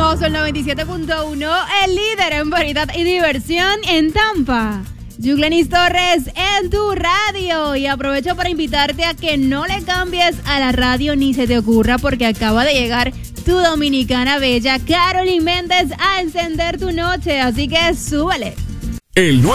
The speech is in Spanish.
Sol 97.1, el líder en variedad y diversión en Tampa. Yuglenis Torres en tu radio. Y aprovecho para invitarte a que no le cambies a la radio ni se te ocurra, porque acaba de llegar tu dominicana bella, Carolyn Méndez, a encender tu noche. Así que súbele. El